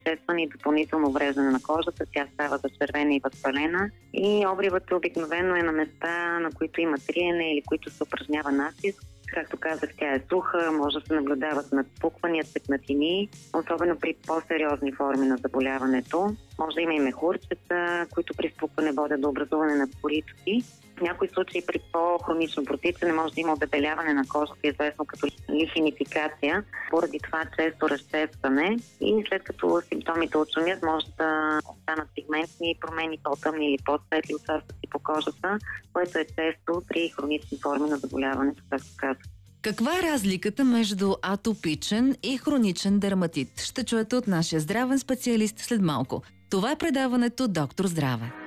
разчестване и допълнително увреждане на кожата. Тя става зачервена и възпалена. И обривът обикновено е на места, на които има триене или които се упражнява натиск. Както казах, тя е суха, може да се наблюдават надпуквания, цветнатини, особено при по-сериозни форми на заболяването. Може да има и мехурчета, които при спукване водят до образуване на поритки. В някои случаи при по-хронично протичане може да има обебеляване на кожата, известно като лихинификация, поради това често разчестване и след като симптомите отшумят, може да останат пигментни промени, по-тъмни или по-светли участъци по кожата, което е често при хронични форми на заболяването, както казах. Каква е разликата между атопичен и хроничен дерматит? Ще чуете от нашия здравен специалист след малко. Това е предаването Доктор Здраве.